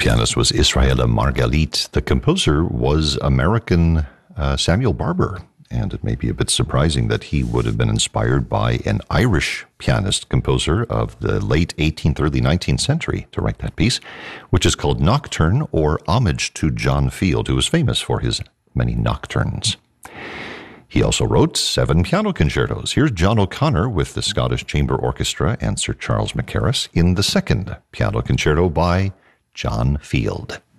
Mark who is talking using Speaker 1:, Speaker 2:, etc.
Speaker 1: pianist was Israela Margalit. The composer was American Samuel Barber. And it may be a bit surprising that he would have been inspired by an Irish pianist composer of the late 18th, early 19th century to write that piece, which is called Nocturne, or Homage to John Field, who was famous for his many nocturnes. He also wrote 7 piano concertos. Here's John O'Connor with the Scottish Chamber Orchestra and Sir Charles Mackerras in the second piano concerto by John Field.